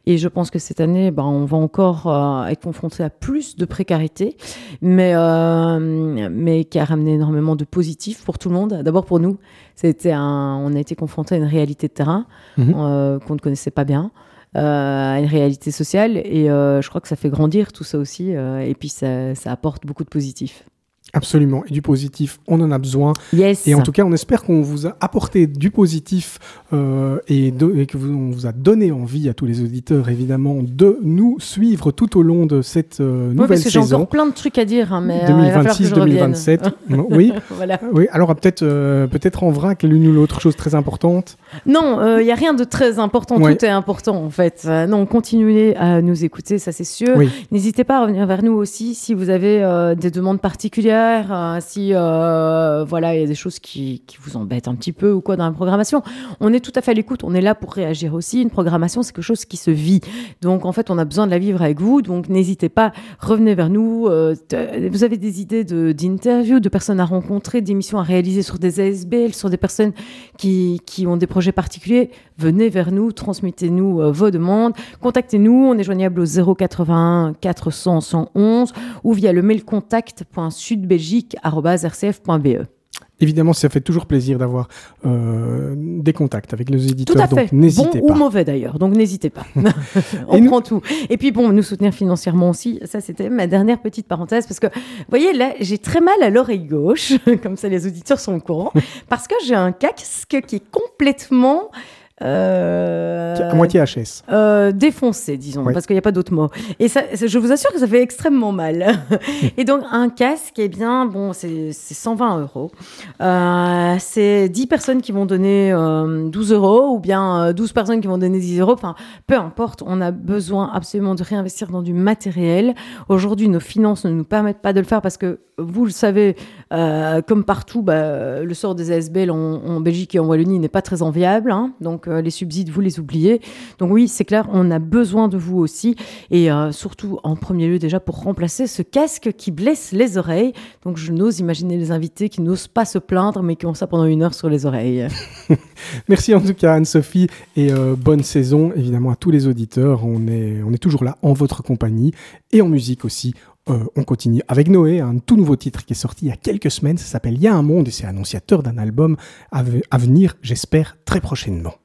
Et je pense que cette année, on va encore être confronté à plus de précarité, mais qui a ramené énormément de positifs pour tout le monde. D'abord pour nous, on a été confronté à une réalité de terrain qu'on ne connaissait pas bien. À une réalité sociale et je crois que ça fait grandir tout ça aussi et puis ça apporte beaucoup de positifs. Absolument, et du positif, on en a besoin. Yes. Et en tout cas, on espère qu'on vous a apporté du positif et qu'on vous a donné envie à tous les auditeurs, évidemment, de nous suivre tout au long de cette nouvelle saison. J'ai encore plein de trucs à dire, mais 2026-2027. Oui. Voilà. Oui. Alors peut-être en vrac l'une ou l'autre chose très importante. Non, il y a rien de très important. Ouais. Tout est important en fait. Non, continuez à nous écouter, ça c'est sûr. Oui. N'hésitez pas à revenir vers nous aussi si vous avez des demandes particulières. Si il y a des choses qui vous embêtent un petit peu ou quoi dans la programmation, on est tout à fait à l'écoute, on est là pour réagir aussi. Une programmation, c'est quelque chose qui se vit, donc en fait on a besoin de la vivre avec vous, donc n'hésitez pas, revenez vers nous. Vous avez des idées d'interviews, de personnes à rencontrer, d'émissions à réaliser sur des ASBL, sur des personnes qui ont des projets particuliers, venez vers nous, transmettez-nous vos demandes, contactez-nous, on est joignable au 081 400 111 ou via le mail contact.sudbelgique@rcf.be. Évidemment, ça fait toujours plaisir d'avoir des contacts avec les éditeurs. Tout à fait. Donc n'hésitez bon pas. Ou mauvais d'ailleurs, donc n'hésitez pas. On prend tout. Et puis nous soutenir financièrement aussi, ça c'était ma dernière petite parenthèse, parce que, vous voyez, là, j'ai très mal à l'oreille gauche, comme ça les auditeurs sont au courant, parce que j'ai un casque qui est complètement... à moitié HS. Défoncé, disons, parce qu'il n'y a pas d'autre mot. Et ça, je vous assure que ça fait extrêmement mal. Et donc, un casque, eh bien, c'est 120 €. C'est 10 personnes qui vont donner 12 € ou bien 12 personnes qui vont donner 10 €. Enfin, peu importe, on a besoin absolument de réinvestir dans du matériel. Aujourd'hui, nos finances ne nous permettent pas de le faire parce que, vous le savez, comme partout, le sort des ASBL en Belgique et en Wallonie n'est pas très enviable. Hein. Donc, les subsides, vous les oubliez. Donc oui, c'est clair, on a besoin de vous aussi. Et surtout, en premier lieu, déjà, pour remplacer ce casque qui blesse les oreilles. Donc, je n'ose imaginer les invités qui n'osent pas se plaindre, mais qui ont ça pendant 1 heure sur les oreilles. Merci en tout cas, Anne-Sophie. Et bonne saison, évidemment, à tous les auditeurs. On est toujours là, en votre compagnie. Et en musique aussi. On continue avec Noé, un tout nouveau titre qui est sorti il y a quelques semaines. Ça s'appelle « Il y a un monde » et c'est annonciateur d'un album à venir, j'espère, très prochainement.